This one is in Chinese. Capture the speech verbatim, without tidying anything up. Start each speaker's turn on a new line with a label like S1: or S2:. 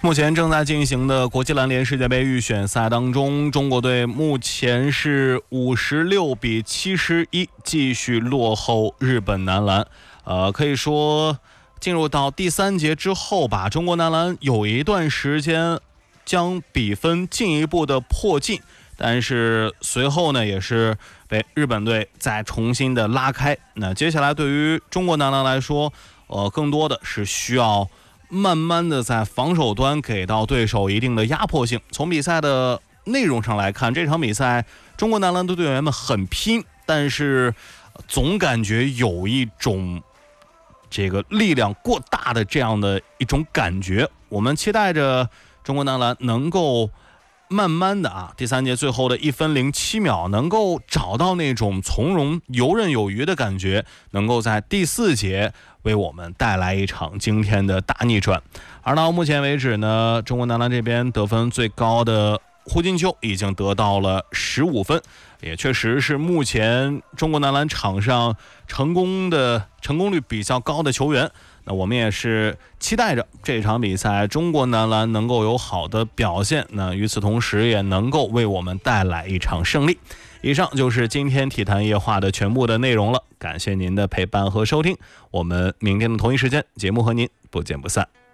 S1: 目前正在进行的国际篮联世界杯预选赛当中，中国队目前是五十六比七十一，继续落后日本男篮。呃，可以说进入到第三节之后吧，中国男篮有一段时间将比分进一步的迫近，但是随后呢，也是被日本队再重新的拉开。那接下来对于中国男篮来说，呃，更多的是需要慢慢的在防守端给到对手一定的压迫性。从比赛的内容上来看，这场比赛中国男篮的队员们很拼，但是总感觉有一种这个力量过大的这样的一种感觉。我们期待着中国男篮能够慢慢的啊，第三节最后的一分零七秒能够找到那种从容游刃有余的感觉，能够在第四节为我们带来一场惊天的大逆转。而到目前为止呢，中国男篮这边得分最高的胡金秋已经得到了十五分，也确实是目前中国男篮场上成功的成功率比较高的球员。那我们也是期待着这场比赛中国男篮能够有好的表现，那与此同时也能够为我们带来一场胜利。以上就是今天体坛夜话的全部的内容了，感谢您的陪伴和收听，我们明天的同一时间节目和您不见不散。